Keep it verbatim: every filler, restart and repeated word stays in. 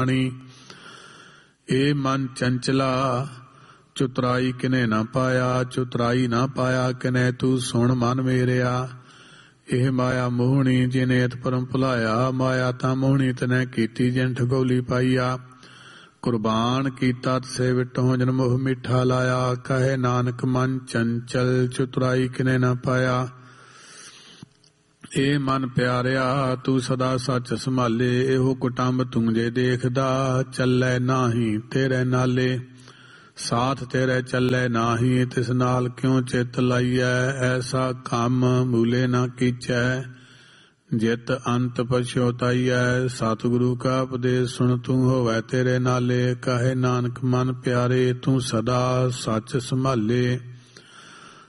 ਇਹ ਮਨ ਚੰਚਲਾ ਚੁਤਰਾਈ ਕਿਨੇ ਨਾ ਪਾਇਆ, ਚੁਤਰਾਈ ਨਾ ਪਾਇਆ ਕਿਨੇ ਤੂੰ ਸੁਣ ਮਨ ਮੇਰਿਆ। ਇਹ ਮਾਇਆ ਮੋਹਣੀ ਜਿਨੇ ਅਤ ਪਰਮ ਭੁਲਾਇਆ, ਮਾਇਆ ਤਾਂ ਮੋਹਣੀ ਤਨੈ ਕੀਤੀ ਜਿਨ ਠਗੋਲੀ ਪਾਈਆ। ਕੁਰਬਾਨ ਕੀਤਾ ਤਸੇ ਵਿਟੋ ਜਨ ਮੋਹ ਮਿੱਠਾ ਲਾਇਆ, ਕਹੇ ਨਾਨਕ ਮਨ ਚੰਚਲ ਚੁਤਰਾਈ ਕਿਨੇ ਨਾ ਪਾਇਆ। ਇਹ ਮਨ ਪਿਆਰਿਆ ਤੂੰ ਸਦਾ ਸੱਚ ਸੰਭਾਲੇ, ਇਹੋ ਕੁਟੰਬ ਤੂੰ ਜੇ ਦੇਖਦਾ, ਚੱਲੇ ਨਾਹੀ ਤੇਰੇ ਨਾਲੇ। ਸਾਥ ਤੇਰੇ ਚੱਲੇ ਨਾਹੀ, ਤਿਸ ਨਾਲ ਕਿਉਂ ਚਿੱਤ ਲਾਈਐ, ਐਸਾ ਕੰਮ ਮੂਲੇ ਨਾ ਕੀਚੈ, ਜਿਤ ਅੰਤ ਪਛੋਤਾਈਐ। ਸਤਿਗੁਰੂ ਕਾ ਉਪਦੇਸ਼ ਸੁਣ ਤੂੰ ਹੋਵੈ ਤੇਰੇ ਨਾਲੇ, ਕਹੇ ਨਾਨਕ ਮਨ ਪਿਆਰੇ ਤੂੰ ਸਦਾ ਸੱਚ ਸੰਭਾਲੇ।